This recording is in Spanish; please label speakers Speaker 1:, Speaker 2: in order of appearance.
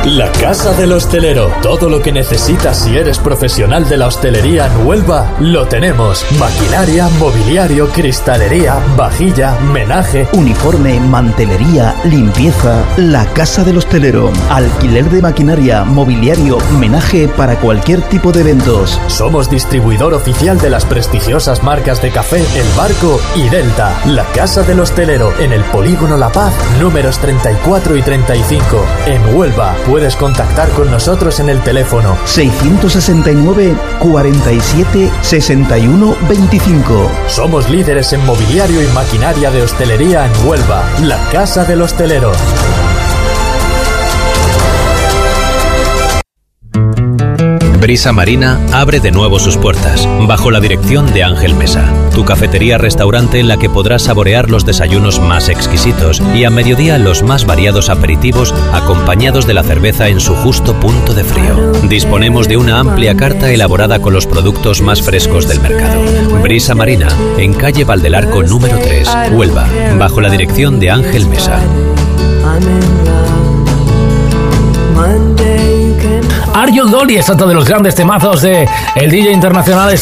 Speaker 1: La Casa del Hostelero. Todo lo que necesitas si eres profesional de la hostelería en Huelva, lo tenemos. Maquinaria, mobiliario, cristalería, vajilla, menaje,
Speaker 2: uniforme, mantelería, limpieza. La Casa del Hostelero. Alquiler de maquinaria, mobiliario, menaje para cualquier tipo de eventos.
Speaker 1: Somos distribuidor oficial de las prestigiosas marcas de café El Barco y Delta. La Casa del Hostelero, en el Polígono La Paz, números 34 y 35, en Huelva. Puedes contactar con nosotros en el teléfono
Speaker 2: 669 47 61 25.
Speaker 1: Somos líderes en mobiliario y maquinaria de hostelería en Huelva. La Casa del Hostelero.
Speaker 3: Brisa Marina abre de nuevo sus puertas, bajo la dirección de Ángel Mesa, tu cafetería-restaurante en la que podrás saborear los desayunos más exquisitos y a mediodía los más variados aperitivos acompañados de la cerveza en su justo punto de frío. Disponemos de una amplia carta elaborada con los productos más frescos del mercado. Brisa Marina, en calle Valdelarco número 3, Huelva, bajo la dirección de Ángel Mesa.
Speaker 4: Are You Dolly es otro de los grandes temazos de el DJ internacional